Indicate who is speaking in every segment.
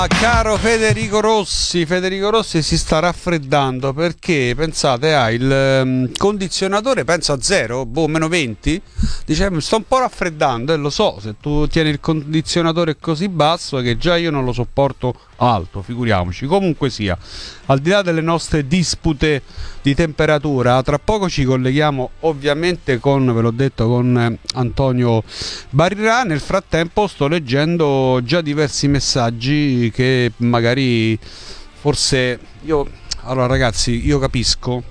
Speaker 1: Caro Federico Rossi si sta raffreddando perché, pensate, ha il condizionatore, penso a zero, meno 20, dice mi sto un po' raffreddando, e lo so, se tu tieni il condizionatore così basso che già io non lo sopporto alto, figuriamoci. Comunque sia, al di là delle nostre dispute di temperatura, tra poco ci colleghiamo ovviamente con, ve l'ho detto, con Antonio Barilà. Nel frattempo sto leggendo già diversi messaggi che magari forse allora ragazzi, io capisco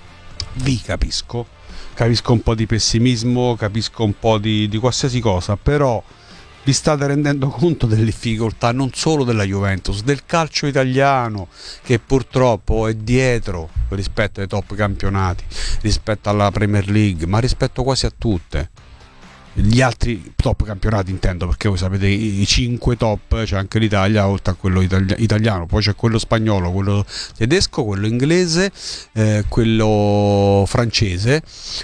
Speaker 1: un po' di pessimismo, capisco un po' di qualsiasi cosa, però vi state rendendo conto delle difficoltà non solo della Juventus, del calcio italiano, che purtroppo è dietro rispetto ai top campionati, rispetto alla Premier League, ma rispetto quasi a tutte gli altri top campionati, intendo, perché voi sapete i 5 top, c'è anche l'Italia oltre a quello italiano, poi c'è quello spagnolo, quello tedesco, quello inglese, quello francese.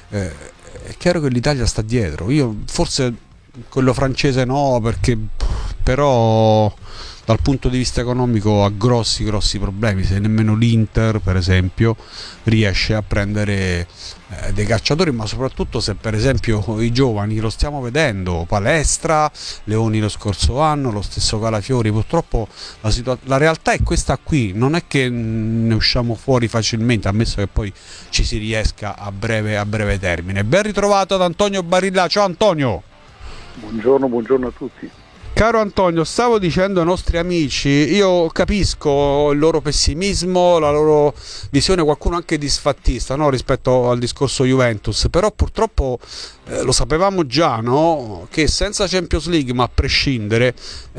Speaker 1: È chiaro che l'Italia sta dietro. Io forse quello francese no, perché però dal punto di vista economico ha grossi problemi. Se nemmeno l'Inter, per esempio, riesce a prendere dei calciatori, ma soprattutto se per esempio i giovani, lo stiamo vedendo, Palestra, Leoni lo scorso anno, lo stesso Calafiori, purtroppo la realtà è questa qui, non è che ne usciamo fuori facilmente, ammesso che poi ci si riesca a breve termine. Ben ritrovato ad Antonio Barilà. Ciao Antonio.
Speaker 2: Buongiorno a tutti.
Speaker 1: Caro Antonio, stavo dicendo ai nostri amici, io capisco il loro pessimismo, la loro visione, qualcuno anche disfattista, no, rispetto al discorso Juventus, però purtroppo lo sapevamo già, no, che senza Champions League, ma a prescindere,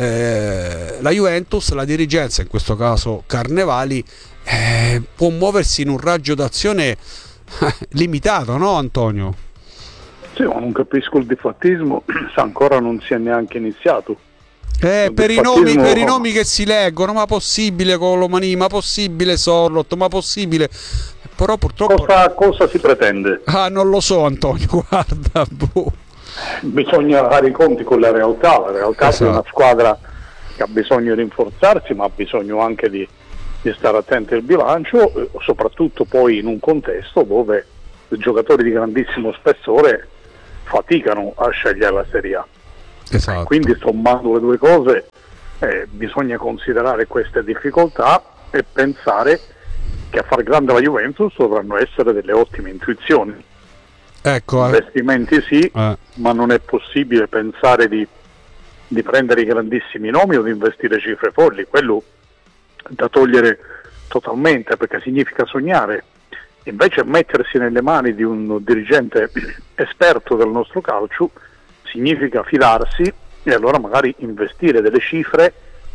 Speaker 1: la Juventus, la dirigenza, in questo caso Carnevali, può muoversi in un raggio d'azione limitato, no Antonio?
Speaker 2: Sì, ma non capisco il disfattismo, se ancora non si è neanche iniziato.
Speaker 1: Per i nomi che si leggono, ma possibile Colomani, ma possibile Sorlot, ma possibile, però purtroppo
Speaker 2: cosa si pretende?
Speaker 1: Non lo so Antonio, guarda,
Speaker 2: bisogna fare i conti con la realtà. Esatto. È una squadra che ha bisogno di rinforzarsi, ma ha bisogno anche di stare attenti al bilancio, soprattutto poi in un contesto dove i giocatori di grandissimo spessore faticano a scegliere la Serie A.
Speaker 1: Esatto.
Speaker 2: Quindi, sommando le due cose, bisogna considerare queste difficoltà e pensare che a far grande la Juventus dovranno essere delle ottime intuizioni.
Speaker 1: Ecco,
Speaker 2: investimenti sì, ma non è possibile pensare di prendere i grandissimi nomi o di investire cifre folli. Quello da togliere totalmente, perché significa sognare. Invece mettersi nelle mani di un dirigente esperto del nostro calcio significa fidarsi e allora magari investire delle cifre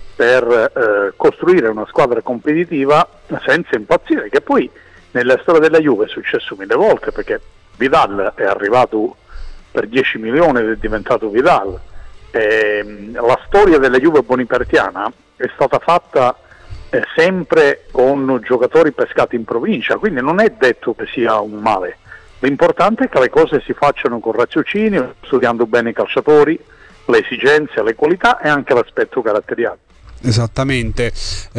Speaker 2: per costruire una squadra competitiva senza impazzire, che poi nella storia della Juve è successo 1000 volte, perché Vidal è arrivato per 10 milioni ed è diventato Vidal. La storia della Juve bonipertiana è stata fatta sempre con giocatori pescati in provincia, quindi non è detto che sia un male. L'importante è che le cose si facciano con raziocinio, studiando bene i calciatori, le esigenze, le qualità e anche l'aspetto caratteriale.
Speaker 1: Esattamente,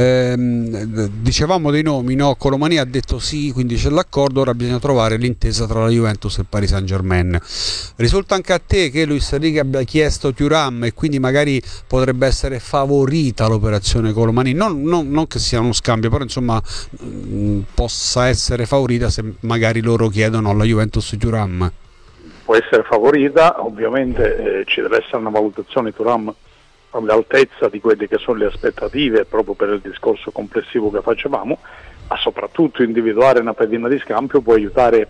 Speaker 1: dicevamo dei nomi, no? Colomani ha detto sì, quindi c'è l'accordo, ora bisogna trovare l'intesa tra la Juventus e il Paris Saint-Germain. Risulta anche a te che Luis Enrique abbia chiesto Thuram e quindi magari potrebbe essere favorita l'operazione Colomani, non che sia uno scambio, però insomma possa essere favorita se magari loro chiedono alla Juventus Thuram.
Speaker 2: Può essere favorita, ovviamente ci deve essere una valutazione Thuram all'altezza di quelle che sono le aspettative, proprio per il discorso complessivo che facevamo, ma soprattutto individuare una pedina di scambio può aiutare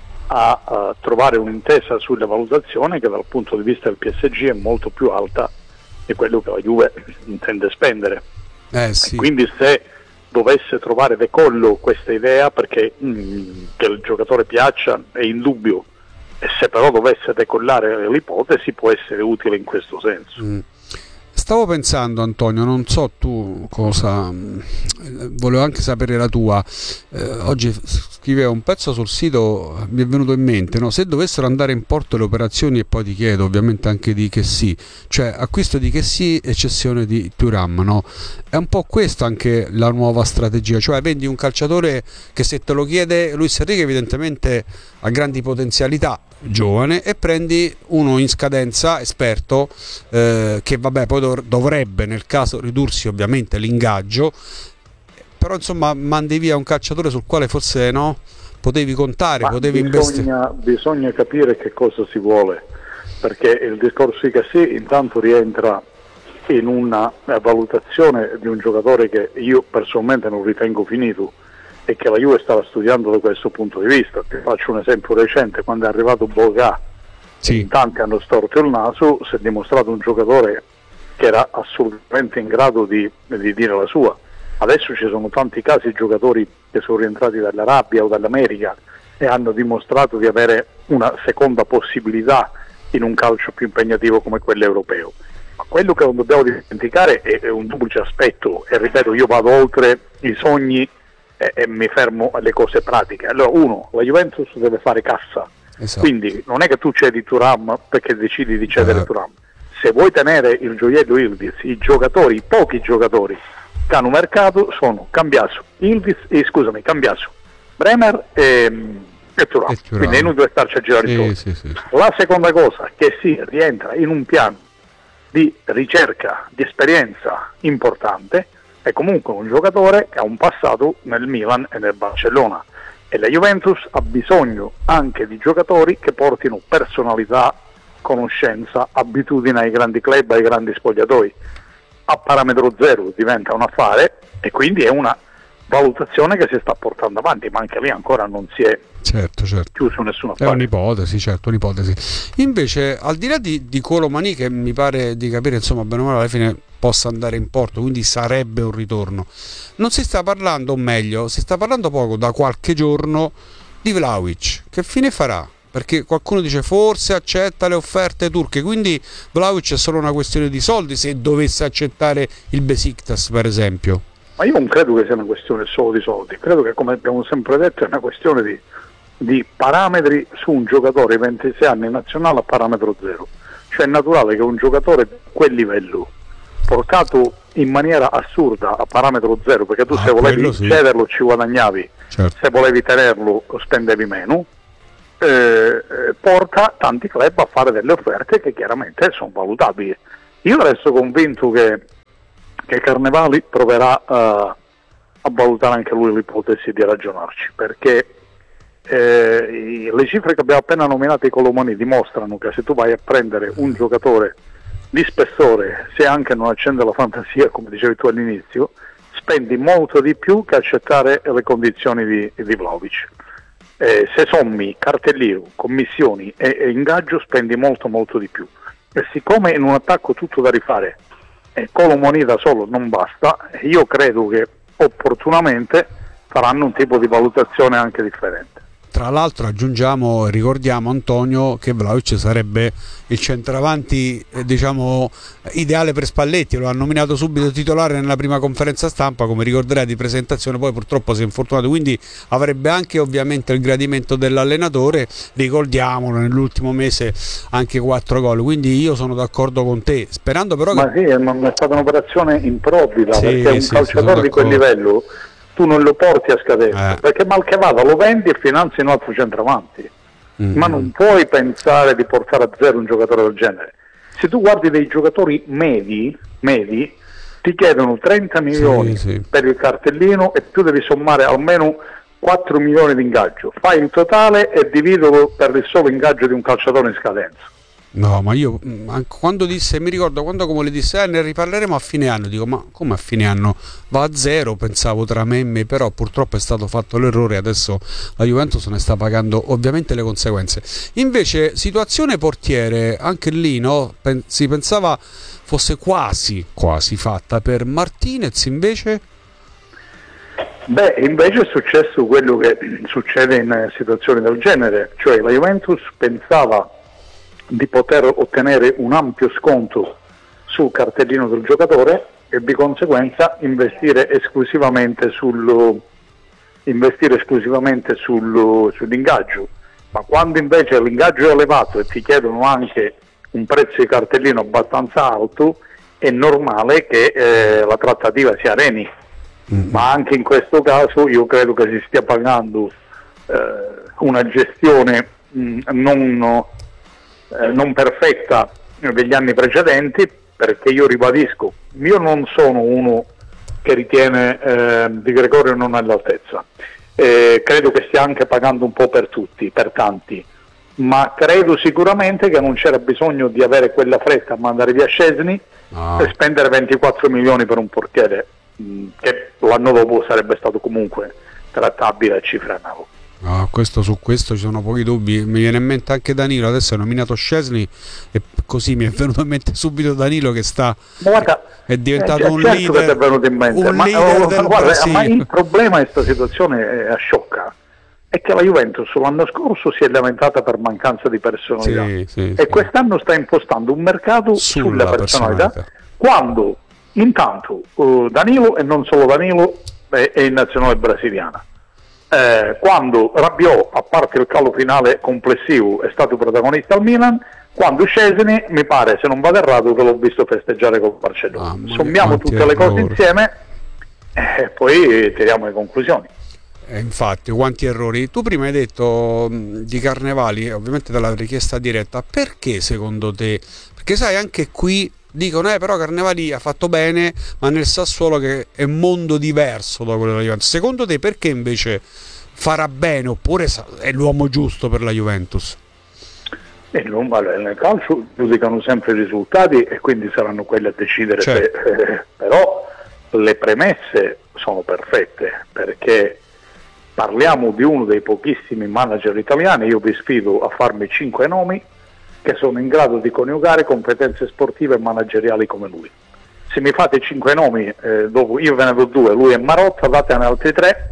Speaker 2: a trovare un'intesa sulle valutazioni che dal punto di vista del PSG è molto più alta di quello che la Juve intende spendere.
Speaker 1: Sì.
Speaker 2: Quindi se dovesse trovare decollo questa idea, perché che il giocatore piaccia è indubbio, e se però dovesse decollare l'ipotesi può essere utile in questo senso.
Speaker 1: stavo pensando, Antonio, non so tu cosa, volevo anche sapere la tua. Oggi scrivevo un pezzo sul sito, mi è venuto in mente, no? Se dovessero andare in porto le operazioni, e poi ti chiedo ovviamente anche di Kessie, cioè acquisto di Kessie e cessione di Thuram, no? È un po' questa anche la nuova strategia, cioè vendi un calciatore che, se te lo chiede Luis Enrique, evidentemente ha grandi potenzialità, giovane, e prendi uno in scadenza, esperto, che vabbè poi dovrebbe nel caso ridursi ovviamente l'ingaggio, però insomma mandi via un calciatore sul quale forse potevi contare, potevi investire.
Speaker 2: Bisogna capire che cosa si vuole, perché il discorso di Kessie intanto rientra in una valutazione di un giocatore che io personalmente non ritengo finito e che la Juve stava studiando da questo punto di vista. Ti faccio un esempio recente: quando è arrivato Boga,
Speaker 1: sì,
Speaker 2: in tanti hanno storto il naso, si è dimostrato un giocatore che era assolutamente in grado di dire la sua. Adesso ci sono tanti casi di giocatori che sono rientrati dall'Arabia o dall'America e hanno dimostrato di avere una seconda possibilità in un calcio più impegnativo come quello europeo. Ma quello che non dobbiamo dimenticare è un duplice aspetto, e ripeto, io vado oltre i sogni e mi fermo alle cose pratiche. Allora, uno, la Juventus deve fare cassa,
Speaker 1: esatto.
Speaker 2: Quindi non è che tu cedi Thuram perché decidi di cedere Thuram. Se vuoi tenere il gioiello Yildiz, i pochi giocatori che hanno mercato sono Cambiaso, Bremer e Thuram. Quindi è inutile starci a girare intorno.
Speaker 1: Sì.
Speaker 2: La seconda cosa, che si rientra in un piano di ricerca, di esperienza importante, è comunque un giocatore che ha un passato nel Milan e nel Barcellona, e la Juventus ha bisogno anche di giocatori che portino personalità, conoscenza, abitudine ai grandi club, ai grandi spogliatoi. A parametro zero diventa un affare, e quindi è una valutazione che si sta portando avanti, ma anche lì ancora non si è chiuso nessun affare.
Speaker 1: È un'ipotesi, certo, un'ipotesi. Invece, al di là di Colomani, che mi pare di capire, insomma, bene o male alla fine possa andare in porto, quindi sarebbe un ritorno, non si sta parlando, o meglio, si sta parlando poco da qualche giorno, di Vlahovic. Che fine farà? Perché qualcuno dice forse accetta le offerte turche, quindi Vlahovic è solo una questione di soldi, se dovesse accettare il Besiktas, per esempio.
Speaker 2: Ma io non credo che sia una questione solo di soldi, credo che, come abbiamo sempre detto, è una questione di parametri su un giocatore di 26 anni nazionale a parametro zero. Cioè è naturale che un giocatore di quel livello, portato in maniera assurda a parametro zero, perché tu se volevi cederlo ci guadagnavi, certo, se volevi tenerlo spendevi meno, porta tanti club a fare delle offerte che chiaramente sono valutabili. Io resto convinto che Carnevali proverà a valutare anche lui l'ipotesi di ragionarci, perché le cifre che abbiamo appena nominato i Colomani dimostrano che se tu vai a prendere un giocatore di spessore, se anche non accende la fantasia come dicevi tu all'inizio, spendi molto di più che accettare le condizioni di Vlahovic. Se sommi cartellino, commissioni e ingaggio, spendi molto di più, e siccome in un attacco tutto da rifare, Colomani da solo non basta, io credo che opportunamente faranno un tipo di valutazione anche differente.
Speaker 1: Tra l'altro aggiungiamo e ricordiamo, Antonio, che Vlahovic sarebbe il centravanti diciamo ideale per Spalletti, lo ha nominato subito titolare nella prima conferenza stampa, come ricorderai, di presentazione, poi purtroppo si è infortunato, quindi avrebbe anche ovviamente il gradimento dell'allenatore, ricordiamolo, nell'ultimo mese anche 4 gol, quindi io sono d'accordo con te, sperando però
Speaker 2: ma che... Ma è stata un'operazione improvvida, perché un calciatore di quel livello tu non lo porti a scadenza, perché mal che vada lo vendi e finanzi un altro centravanti, ma non puoi pensare di portare a zero un giocatore del genere. Se tu guardi dei giocatori medi ti chiedono 30 milioni per il cartellino e tu devi sommare almeno 4 milioni di ingaggio, fai il totale e dividilo per il solo ingaggio di un calciatore in scadenza.
Speaker 1: No, ma io quando disse, mi ricordo quando come le disse ne riparleremo a fine anno, dico ma come a fine anno? Va a zero, pensavo tra me e me, però purtroppo è stato fatto l'errore, adesso la Juventus ne sta pagando ovviamente le conseguenze. Invece situazione portiere, anche lì no? Si pensava fosse quasi fatta per Martinez, invece?
Speaker 2: Beh, invece è successo quello che succede in situazioni del genere, cioè la Juventus pensava di poter ottenere un ampio sconto sul cartellino del giocatore e di conseguenza investire esclusivamente sull'ingaggio. Ma quando invece l'ingaggio è elevato e ti chiedono anche un prezzo di cartellino abbastanza alto, è normale che la trattativa si areni. Ma anche in questo caso io credo che si stia pagando una gestione non perfetta degli anni precedenti, perché io ribadisco, io non sono uno che ritiene Di Gregorio non all'altezza, credo che stia anche pagando un po' per tutti, per tanti, ma credo sicuramente che non c'era bisogno di avere quella fretta a mandare via Szczesny e spendere 24 milioni per un portiere che l'anno dopo sarebbe stato comunque trattabile a cifra analoga.
Speaker 1: Su questo ci sono pochi dubbi. Mi viene in mente anche Danilo, adesso è nominato Szczesny e così mi è venuto in mente subito Danilo che è diventato un
Speaker 2: certo
Speaker 1: leader,
Speaker 2: che è venuto in mente,
Speaker 1: ma
Speaker 2: il problema di questa situazione è sciocca, è che la Juventus l'anno scorso si è lamentata per mancanza di personalità e quest'anno sta impostando un mercato sulla personalità, quando intanto Danilo, e non solo Danilo, è in nazionale brasiliana. Quando Rabiot, a parte il calo finale complessivo, è stato protagonista al Milan, quando Szczesny, mi pare, se non vado errato, che l'ho visto festeggiare col Barcellona. Sommiamo tutte le cose insieme e poi tiriamo le conclusioni.
Speaker 1: Infatti, quanti errori. Tu prima hai detto di Carnevali, ovviamente dalla richiesta diretta, perché secondo te? Perché sai, anche qui dicono però Carnevali ha fatto bene, ma nel Sassuolo che è un mondo diverso da quello della Juventus. Secondo te perché invece farà bene, oppure è l'uomo giusto per la Juventus?
Speaker 2: Nel calcio giudicano sempre i risultati e quindi saranno quelli a decidere, certo. Però le premesse sono perfette, perché parliamo di uno dei pochissimi manager italiani, io vi sfido a farmi 5 nomi che sono in grado di coniugare competenze sportive e manageriali come lui. Se mi fate 5 nomi, dopo io ve ne do 2, lui e Marotta, datene altri 3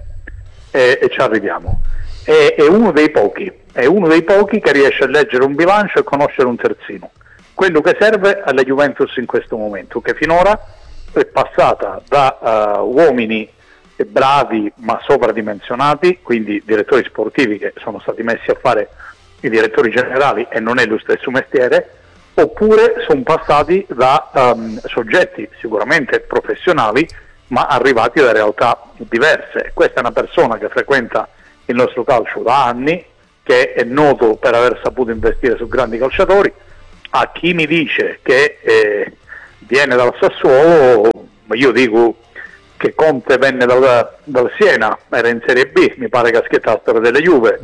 Speaker 2: e ci arriviamo. È uno dei pochi che riesce a leggere un bilancio e conoscere un terzino. Quello che serve alla Juventus in questo momento, che finora è passata da uomini bravi ma sovradimensionati, quindi direttori sportivi che sono stati messi a fare i direttori generali e non è lo stesso mestiere, oppure sono passati da soggetti sicuramente professionali ma arrivati da realtà diverse. Questa è una persona che frequenta il nostro calcio da anni, che è noto per aver saputo investire su grandi calciatori. A chi mi dice che viene dal Sassuolo, io dico che Conte venne dal Siena, era in Serie B, mi pare che ha schietta la storia delle Juve.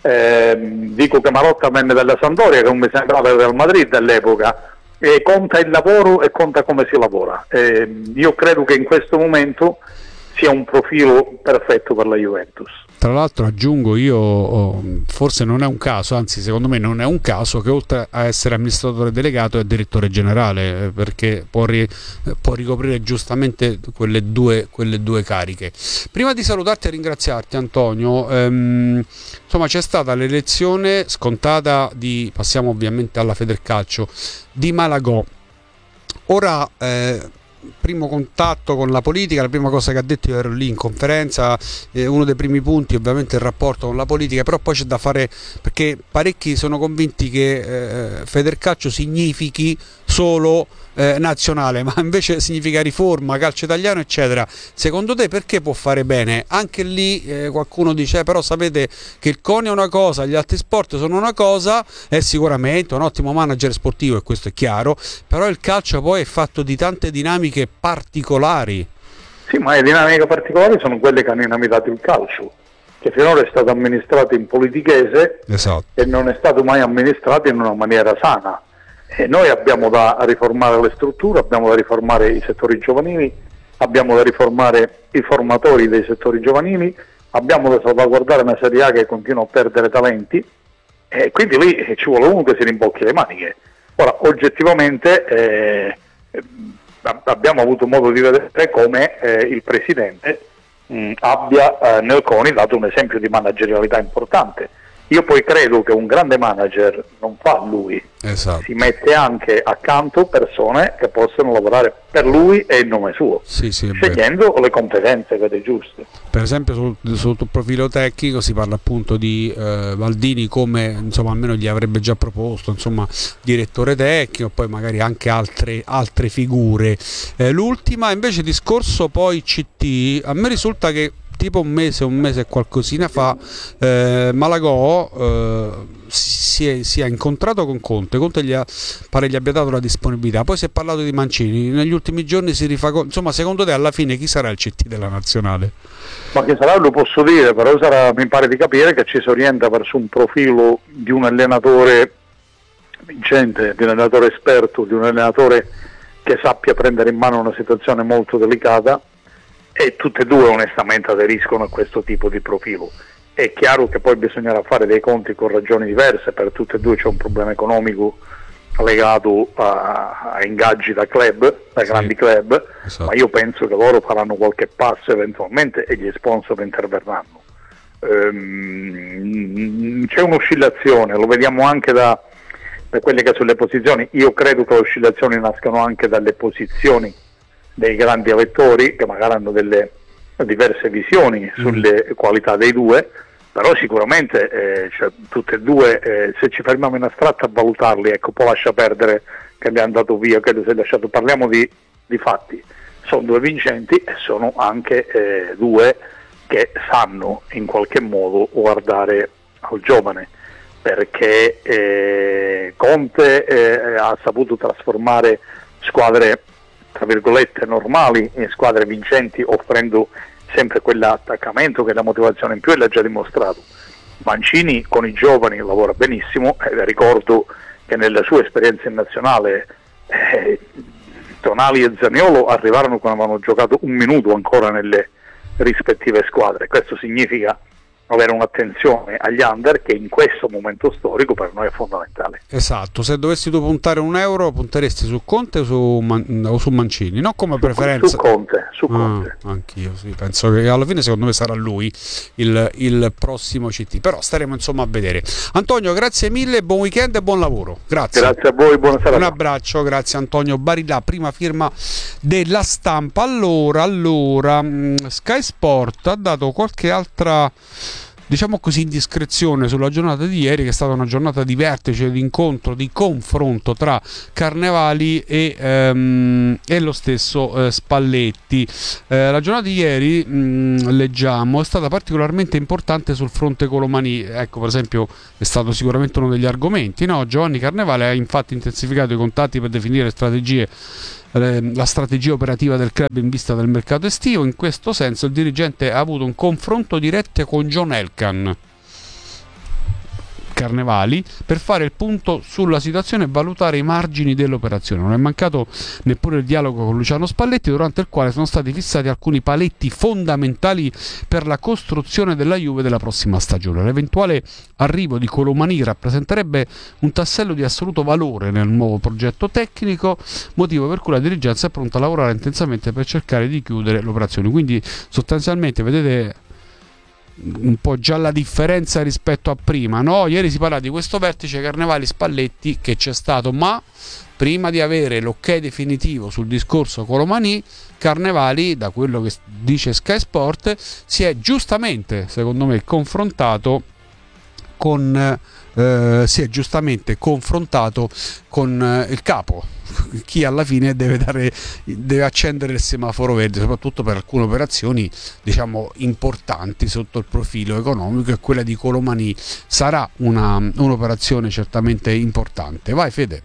Speaker 2: Dico che Marotta venne dalla Sampdoria, che non mi sembrava del Real Madrid all'epoca, e conta il lavoro e conta come si lavora. Io credo che in questo momento sia un profilo perfetto per la Juventus.
Speaker 1: Tra l'altro aggiungo io, forse non è un caso, anzi secondo me non è un caso che oltre a essere amministratore delegato è direttore generale, perché può ricoprire giustamente quelle due cariche. Prima di salutarti e ringraziarti, Antonio, insomma c'è stata l'elezione scontata passiamo ovviamente alla Federcalcio, di Malagò. Ora primo contatto con la politica, la prima cosa che ha detto, io ero lì in conferenza, uno dei primi punti ovviamente il rapporto con la politica, però poi c'è da fare, perché parecchi sono convinti che Federcalcio significhi solo nazionale, ma invece significa riforma, calcio italiano eccetera. Secondo te perché può fare bene? Anche lì qualcuno dice però sapete che il CONI è una cosa, gli altri sport sono una cosa, è sicuramente un ottimo manager sportivo e questo è chiaro, però il calcio poi è fatto di tante dinamiche particolari.
Speaker 2: Sì, ma le dinamiche particolari sono quelle che hanno dinamitato il calcio, che finora è stato amministrato in politichese, esatto, e non è stato mai amministrato in una maniera sana. E noi abbiamo da riformare le strutture, abbiamo da riformare i settori giovanili, abbiamo da riformare i formatori dei settori giovanili, abbiamo da salvaguardare una Serie A che continua a perdere talenti, e quindi lì ci vuole uno che si rimbocchi le maniche. Ora, oggettivamente abbiamo avuto modo di vedere come il Presidente abbia nel CONI dato un esempio di managerialità importante. Io poi credo che un grande manager non fa lui,
Speaker 1: esatto.
Speaker 2: Si mette anche accanto persone che possono lavorare per lui e il nome suo, scegliendo le competenze che è giuste.
Speaker 1: Per esempio sul profilo tecnico si parla appunto di Maldini come, insomma, almeno gli avrebbe già proposto, insomma, direttore tecnico, poi magari anche altre figure. L'ultima invece discorso poi CT, a me risulta che tipo un mese e qualcosina fa Malagò si è incontrato con Conte pare gli abbia dato la disponibilità, poi si è parlato di Mancini, negli ultimi giorni si rifà, insomma, secondo te alla fine chi sarà il CT della nazionale?
Speaker 2: Ma che sarà lo posso dire, però mi pare di capire che ci si orienta verso un profilo di un allenatore vincente, di un allenatore esperto, di un allenatore che sappia prendere in mano una situazione molto delicata, e tutte e due onestamente aderiscono a questo tipo di profilo. È chiaro che poi bisognerà fare dei conti con ragioni diverse, per tutte e due c'è un problema economico legato a ingaggi da grandi club, esatto. Ma io penso che loro faranno qualche passo eventualmente e gli sponsor interverranno. C'è un'oscillazione, lo vediamo anche da quelle che sono le posizioni. Io credo che le oscillazioni nascano anche dalle posizioni dei grandi elettori che magari hanno delle diverse visioni sulle qualità dei due, però sicuramente tutte e due, se ci fermiamo in astratto a valutarli, ecco, poi lascia perdere che abbiamo dato via, credo si è lasciato, parliamo di fatti, sono due vincenti e sono anche due che sanno in qualche modo guardare al giovane, perché Conte ha saputo trasformare squadre tra virgolette normali in squadre vincenti, offrendo sempre quell'attaccamento che è la motivazione in più, e l'ha già dimostrato. Mancini con i giovani lavora benissimo, ricordo che nella sua esperienza in nazionale Tonali e Zaniolo arrivarono quando avevano giocato un minuto ancora nelle rispettive squadre. Questo significa avere un'attenzione agli under, che in questo momento storico per noi è fondamentale.
Speaker 1: Esatto, se dovessi tu puntare €1, punteresti su Conte o su Mancini? Non come preferenza.
Speaker 2: Su Conte.
Speaker 1: Anch'io sì, penso che alla fine secondo me sarà lui il prossimo CT, però staremo insomma a vedere. Antonio, grazie mille, buon weekend e buon lavoro. Grazie
Speaker 2: a voi, buonasera.
Speaker 1: Un abbraccio, grazie Antonio Barilà, prima firma della Stampa. Allora, Sky Sport ha dato qualche altra, diciamo così, indiscrezione sulla giornata di ieri, che è stata una giornata di vertice, di incontro, di confronto tra Carnevali e lo stesso Spalletti. La giornata di ieri, leggiamo, è stata particolarmente importante sul fronte Colomani. Ecco, per esempio, è stato sicuramente uno degli argomenti, no? Giovanni Carnevali ha infatti intensificato i contatti per definire la strategia operativa del club in vista del mercato estivo. In questo senso il dirigente ha avuto un confronto diretto con John Elkann Carnevali per fare il punto sulla situazione e valutare i margini dell'operazione. Non è mancato neppure il dialogo con Luciano Spalletti, durante il quale sono stati fissati alcuni paletti fondamentali per la costruzione della Juve della prossima stagione. L'eventuale arrivo di Colomani rappresenterebbe un tassello di assoluto valore nel nuovo progetto tecnico, motivo per cui la dirigenza è pronta a lavorare intensamente per cercare di chiudere l'operazione. Quindi sostanzialmente vedete un po' già la differenza rispetto a prima, no? Ieri si parla di questo vertice Carnevali-Spalletti che c'è stato, ma prima di avere l'ok definitivo sul discorso Colomani, Carnevali, da quello che dice Sky Sport, si è giustamente, secondo me, confrontato con il capo, chi alla fine deve accendere il semaforo verde, soprattutto per alcune operazioni, diciamo, importanti sotto il profilo economico, e quella di Colomani sarà un'operazione certamente importante. Vai Fede.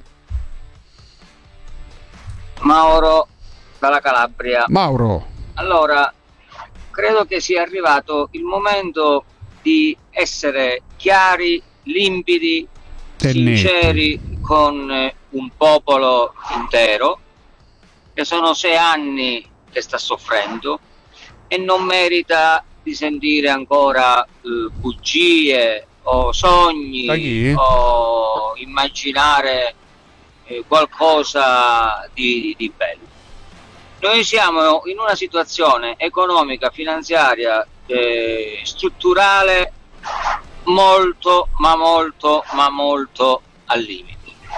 Speaker 3: Mauro dalla Calabria.
Speaker 1: Mauro.
Speaker 3: Allora, credo che sia arrivato il momento di essere chiari, limpidi, sinceri con un popolo intero, che sono 6 anni che sta soffrendo e non merita di sentire ancora bugie o sogni o immaginare qualcosa di bello. Noi siamo in una situazione economica, finanziaria, strutturale molto, ma molto, ma molto al limite.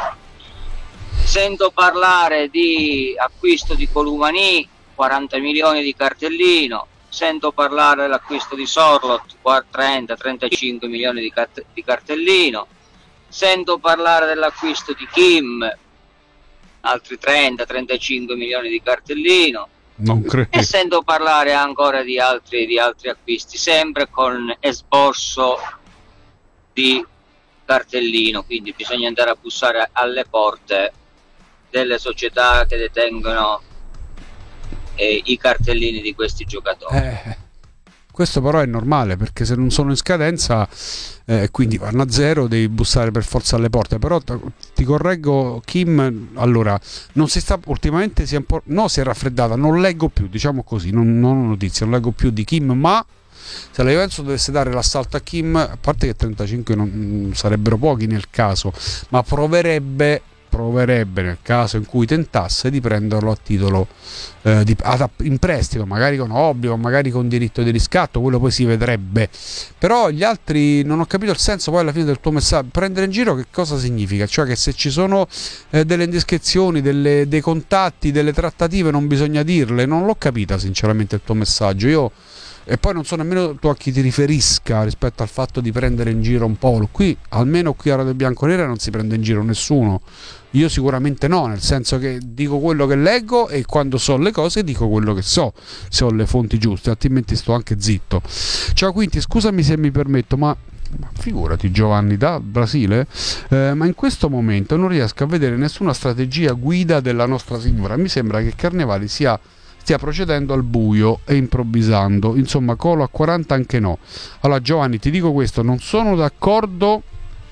Speaker 3: Sento parlare di acquisto di Columani, 40 milioni di cartellino, sento parlare dell'acquisto di Sorlot, 30-35 milioni di cartellino, sento parlare dell'acquisto di Kim, altri 30-35 milioni di cartellino,
Speaker 1: Non credo.
Speaker 3: e sento parlare ancora di altri acquisti, sempre con esborso di cartellino, quindi bisogna andare a bussare alle porte delle società che detengono i cartellini di questi giocatori.
Speaker 1: Questo però è normale, perché se non sono in scadenza, quindi vanno a zero, devi bussare per forza alle porte. Però ti correggo, Kim, allora, non si sta, ultimamente si è un po', no, si è raffreddata, non leggo più, diciamo così, non ho notizie, non leggo più di Kim, ma se la Juventus dovesse dare l'assalto a Kim, a parte che 35 non sarebbero pochi nel caso, ma proverebbe nel caso in cui tentasse di prenderlo a titolo in prestito, magari con obbligo, magari con diritto di riscatto, quello poi si vedrebbe. Però gli altri, non ho capito il senso poi alla fine del tuo messaggio. Prendere in giro che cosa significa? Cioè che se ci sono delle indiscrezioni, dei contatti, delle trattative, non bisogna dirle? Non l'ho capita sinceramente il tuo messaggio. Io e poi non so nemmeno tu a chi ti riferisca rispetto al fatto di prendere in giro un po'. Qui, almeno qui a Radio Bianconera, non si prende in giro nessuno. Io sicuramente no, nel senso che dico quello che leggo e quando so le cose dico quello che so, se ho le fonti giuste, altrimenti sto anche zitto. Ciao Quinti, scusami se mi permetto, ma figurati Giovanni da Brasile, ma in questo momento non riesco a vedere nessuna strategia guida della Nostra Signora. Mi sembra che Carnevali stia procedendo al buio e improvvisando, insomma Colo a 40 anche no. Allora Giovanni, ti dico questo, non sono d'accordo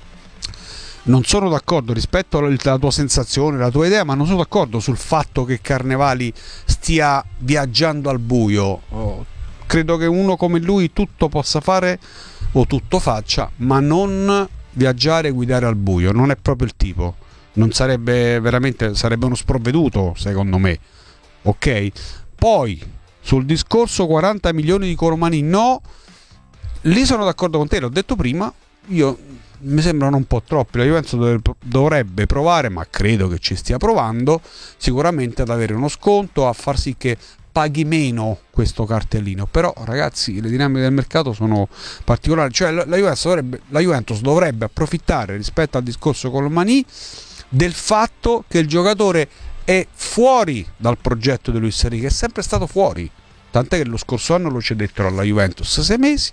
Speaker 1: rispetto alla tua sensazione, la tua idea, ma non sono d'accordo sul fatto che Carnevali stia viaggiando al buio. Credo che uno come lui tutto possa fare o tutto faccia, ma non viaggiare e guidare al buio, non è proprio il tipo, non sarebbe veramente, sarebbe uno sprovveduto secondo me. Ok? Poi sul discorso 40 milioni di Colomani, no, lì sono d'accordo con te, l'ho detto prima, io mi sembrano un po' troppi. La Juventus dovrebbe provare, ma credo che ci stia provando sicuramente, ad avere uno sconto, a far sì che paghi meno questo cartellino. Però ragazzi, le dinamiche del mercato sono particolari, cioè la Juventus dovrebbe approfittare rispetto al discorso Colomani del fatto che il giocatore è fuori dal progetto di Luis Enrique, è sempre stato fuori, tant'è che lo scorso anno lo cedettero alla Juventus 6 mesi,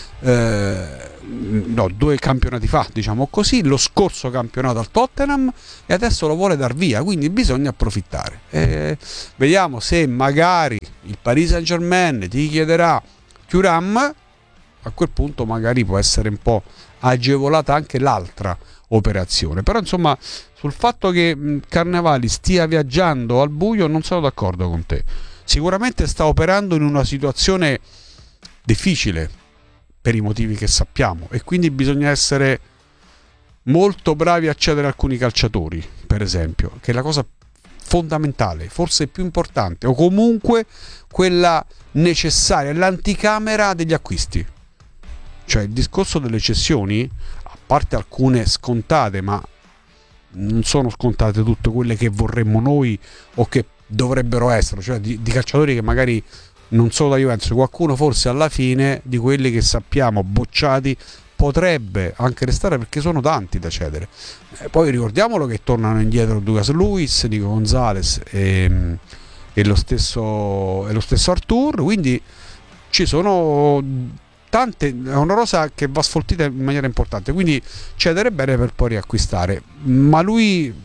Speaker 1: 2 campionati fa, diciamo così, lo scorso campionato al Tottenham, e adesso lo vuole dar via, quindi bisogna approfittare. Vediamo se magari il Paris Saint-Germain ti chiederà Thuram, a quel punto magari può essere un po' agevolata anche l'altra operazione. Però insomma, sul fatto che Carnevali stia viaggiando al buio non sono d'accordo con te. Sicuramente sta operando in una situazione difficile per i motivi che sappiamo, e quindi bisogna essere molto bravi a cedere alcuni calciatori, per esempio, che è la cosa fondamentale, forse più importante, o comunque quella necessaria, l'anticamera degli acquisti. Cioè il discorso delle cessioni, a parte alcune scontate, ma non sono scontate tutte quelle che vorremmo noi o che dovrebbero essere, cioè di calciatori che magari non solo da Juventus, qualcuno forse alla fine di quelli che sappiamo bocciati potrebbe anche restare, perché sono tanti da cedere. Poi ricordiamolo che tornano indietro Douglas Luiz, Nico Gonzalez e lo stesso Artur, quindi ci sono tante, è una rosa che va sfoltita in maniera importante, quindi cedere bene per poi riacquistare. Ma lui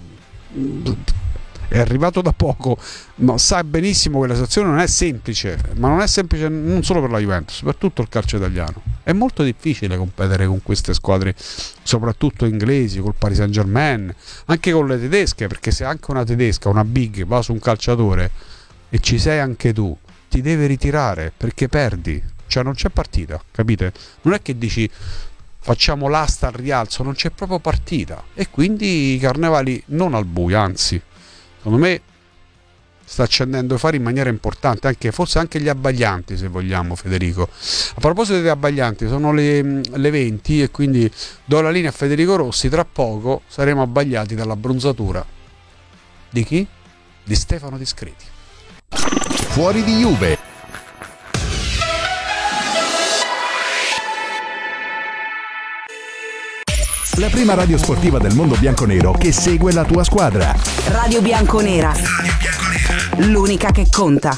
Speaker 1: è arrivato da poco, ma sa benissimo che la situazione non è semplice, ma non è semplice non solo per la Juventus, per tutto il calcio italiano. È molto difficile competere con queste squadre, soprattutto inglesi, col Paris Saint-Germain, anche con le tedesche, perché se anche una tedesca, una big, va su un calciatore e ci sei anche tu, ti deve ritirare perché perdi, cioè non c'è partita, capite? Non è che dici facciamo l'asta al rialzo, non c'è proprio partita, e quindi i Carnevali non al buio, anzi secondo me sta accendendo i fari in maniera importante, anche forse anche gli abbaglianti, se vogliamo, Federico. A proposito degli abbaglianti, sono le 20 e quindi do la linea a Federico Rossi. Tra poco saremo abbagliati dall'abbronzatura di chi? Di Stefano Discreti.
Speaker 4: Fuori di Juve. La prima radio sportiva del mondo bianconero che segue la tua squadra.
Speaker 5: Radio Bianconera. L'unica che conta.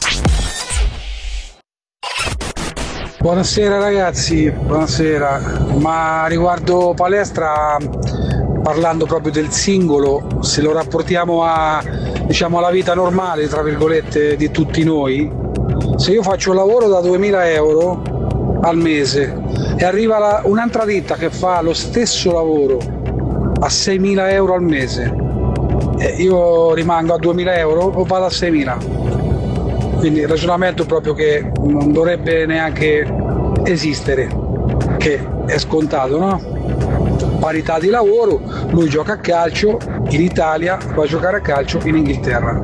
Speaker 6: Buonasera ragazzi, buonasera. Ma riguardo palestra, parlando proprio del singolo, se lo rapportiamo a, diciamo, alla vita normale, tra virgolette, di tutti noi, se io faccio un lavoro da 2.000 euro al mese e arriva un'altra ditta che fa lo stesso lavoro a 6.000 euro al mese, io rimango a 2.000 euro o vado a 6.000? Quindi il ragionamento è proprio che non dovrebbe neanche esistere, che è scontato, no? Parità di lavoro, lui gioca a calcio in Italia, va a giocare a calcio in Inghilterra.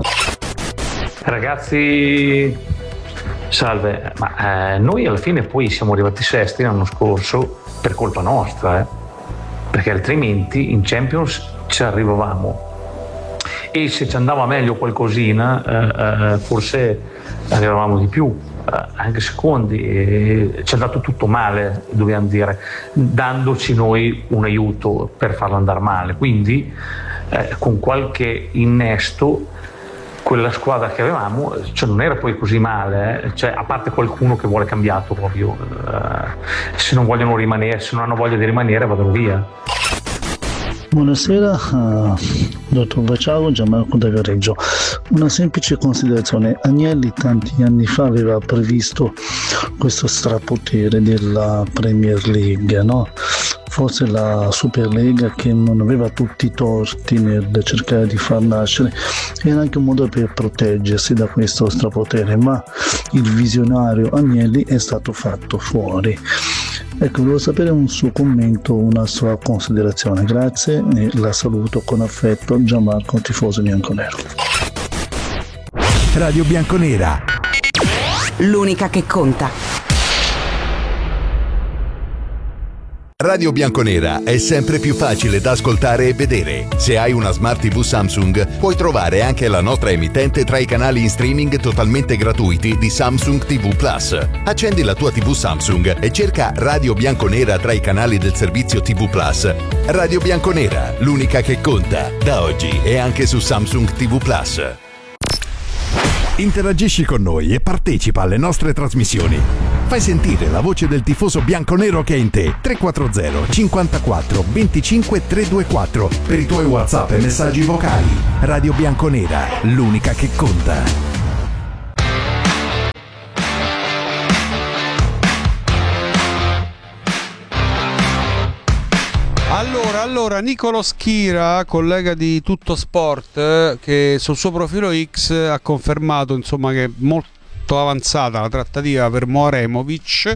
Speaker 7: Ragazzi, salve, ma noi alla fine poi siamo arrivati sesti l'anno scorso per colpa nostra, perché altrimenti in Champions ci arrivavamo e se ci andava meglio qualcosina forse arrivavamo di più, anche secondi, ci è andato tutto male, dobbiamo dire, dandoci noi un aiuto per farlo andare male, quindi con qualche innesto quella squadra che avevamo, cioè, non era poi così male, cioè, a parte qualcuno che vuole cambiato proprio, se non vogliono rimanere, se non hanno voglia di rimanere vadano via.
Speaker 8: Buonasera, dottor Vaciago, Gianmarco da Viareggio. Una semplice considerazione: Agnelli tanti anni fa aveva previsto questo strapotere della Premier League, no? Forse la Superlega, che non aveva tutti i torti nel cercare di far nascere, era anche un modo per proteggersi da questo strapotere, ma il visionario Agnelli è stato fatto fuori. Ecco, volevo sapere un suo commento, una sua considerazione. Grazie e la saluto con affetto, Gianmarco, tifoso bianconero.
Speaker 4: Radio Bianconera.
Speaker 5: L'unica che conta.
Speaker 4: Radio Bianconera è sempre più facile da ascoltare e vedere. Se hai una Smart TV Samsung, puoi trovare anche la nostra emittente tra i canali in streaming totalmente gratuiti di Samsung TV Plus. Accendi la tua TV Samsung e cerca Radio Bianconera tra i canali del servizio TV Plus. Radio Bianconera, l'unica che conta, da oggi e anche su Samsung TV Plus. Interagisci con noi e partecipa alle nostre trasmissioni. Fai sentire la voce del tifoso bianconero che è in te. 340 54 25 324 per i tuoi WhatsApp e messaggi vocali. Radio Bianconera, l'unica che conta.
Speaker 1: Allora, Nicolo Schira, collega di Tutto Sport, che sul suo profilo X ha confermato, insomma, che è molto avanzata la trattativa per Moremovic,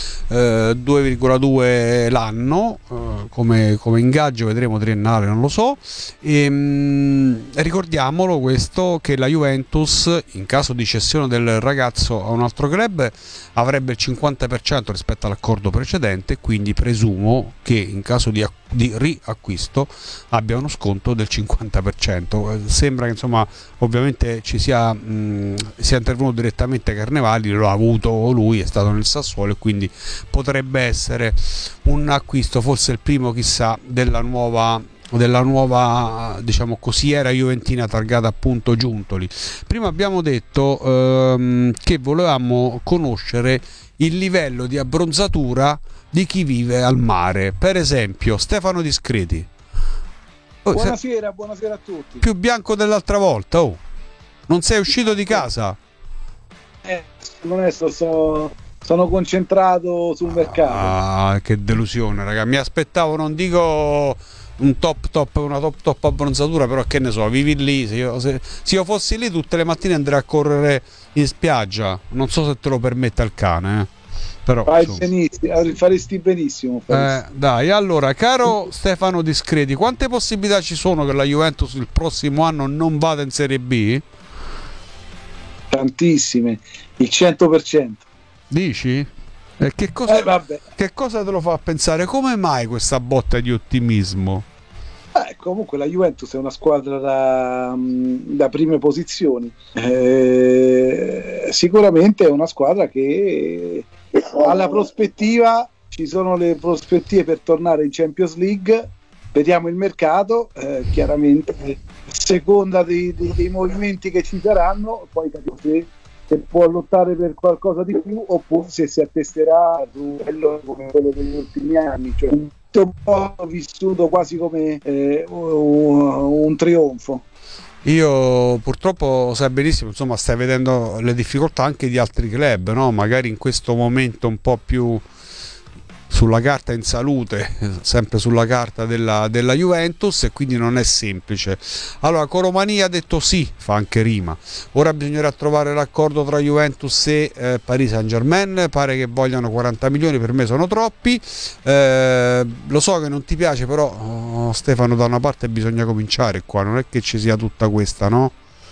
Speaker 1: 2,2 l'anno come ingaggio, vedremo triennale, non lo so. Ricordiamolo questo, che la Juventus, in caso di cessione del ragazzo a un altro club, avrebbe il 50% rispetto all'accordo precedente, quindi presumo che in caso di riacquisto abbia uno sconto del 50%. Sembra che, insomma, ovviamente sia intervenuto direttamente Carnevali, lo ha avuto lui, è stato nel Sassuolo, e quindi potrebbe essere un acquisto, forse il primo, chissà, della nuova, diciamo così, era juventina targata appunto Giuntoli. Prima abbiamo detto che volevamo conoscere il livello di abbronzatura di chi vive al mare. Per esempio Stefano Discreti.
Speaker 6: Buonasera a tutti.
Speaker 1: Più bianco dell'altra volta, non sei uscito di casa?
Speaker 6: Onesto, sono concentrato sul mercato.
Speaker 1: Ah, che delusione, raga. Mi aspettavo, non dico una top abbronzatura, però che ne so, vivi lì. Se io fossi lì tutte le mattine andrei a correre in spiaggia. Non so se te lo permette il cane, però
Speaker 6: faresti benissimo.
Speaker 1: Dai, allora, caro Stefano Discreti, quante possibilità ci sono che la Juventus il prossimo anno non vada in Serie B?
Speaker 6: tantissime, il 100%.
Speaker 1: Dici? E che cosa te lo fa pensare? Come mai questa botta di ottimismo?
Speaker 6: Comunque la Juventus è una squadra da prime posizioni, sicuramente è una squadra che ha la prospettiva, ci sono le prospettive per tornare in Champions League, vediamo il mercato, chiaramente a seconda dei movimenti che ci saranno, poi capito se può lottare per qualcosa di più oppure se si attesterà su quello come quello degli ultimi anni, cioè un po' vissuto quasi come un trionfo.
Speaker 1: Io purtroppo, sai benissimo, insomma, stai vedendo le difficoltà anche di altri club, no? Magari in questo momento un po' più sulla carta in salute, sempre sulla carta della Juventus, e quindi non è semplice. Allora, Colomani ha detto sì, fa anche rima. Ora bisognerà trovare l'accordo tra Juventus e Paris Saint-Germain, pare che vogliano 40 milioni, per me sono troppi. Lo so che non ti piace, però Stefano, da una parte bisogna cominciare qua, non è che ci sia tutta questa, no?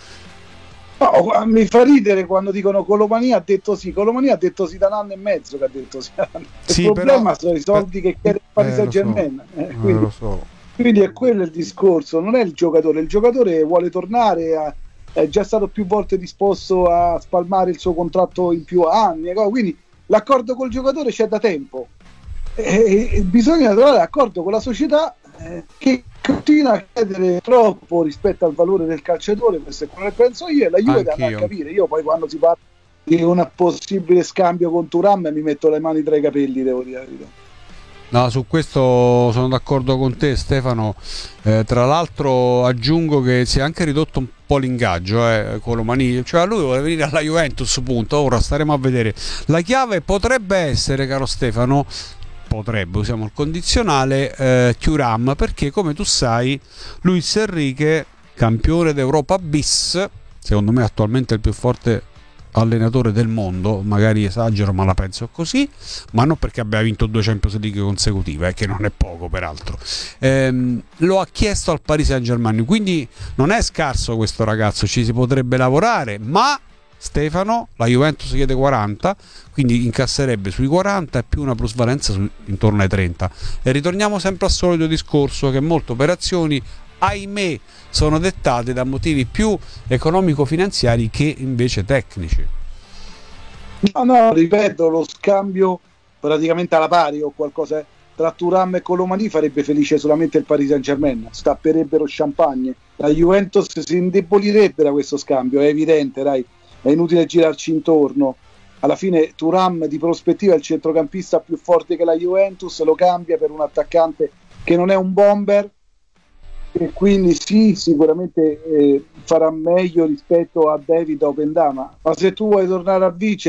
Speaker 6: No, mi fa ridere quando dicono Colomani ha detto sì. Colomani ha detto sì da un anno e mezzo che ha detto sì. Il problema sono i soldi che chiede il Paris Saint-Germain. Quindi è quello il discorso, non è il giocatore vuole tornare, è già stato più volte disposto a spalmare il suo contratto in più anni, quindi l'accordo col giocatore c'è da tempo, e bisogna trovare l'accordo con la società che continua a chiedere troppo rispetto al valore del calciatore. Questo è quello che penso io, e la Juve deve capire. Io poi quando si parla di un possibile scambio con Thuram mi metto le mani tra i capelli, devo dire la verità.
Speaker 1: No, su questo sono d'accordo con te, Stefano. Tra l'altro aggiungo che si è anche ridotto un po' l'ingaggio, Colomani, cioè lui vuole venire alla Juventus, punto. Ora staremo a vedere. La chiave potrebbe essere, caro Stefano, usiamo il condizionale, Thuram, perché come tu sai Luis Enrique, campione d'Europa bis, secondo me attualmente il più forte allenatore del mondo, magari esagero ma la penso così, ma non perché abbia vinto 2 Champions League consecutive, che non è poco peraltro, lo ha chiesto al Paris Saint-Germain, quindi non è scarso questo ragazzo, ci si potrebbe lavorare, ma Stefano, la Juventus chiede 40, quindi incasserebbe sui 40 e più una plusvalenza intorno ai 30. E ritorniamo sempre al solito discorso che molte operazioni, ahimè, sono dettate da motivi più economico-finanziari che invece tecnici.
Speaker 6: No, ripeto, lo scambio praticamente alla pari o qualcosa tra Thuram e Colomani farebbe felice solamente il Paris Saint-Germain, stapperebbero champagne. La Juventus si indebolirebbe da questo scambio, è evidente, dai. È inutile girarci intorno. Alla fine Thuram di prospettiva è il centrocampista più forte che la Juventus, lo cambia per un attaccante che non è un bomber, e quindi sì, sicuramente farà meglio rispetto a David Opendama, ma se tu vuoi tornare a vincere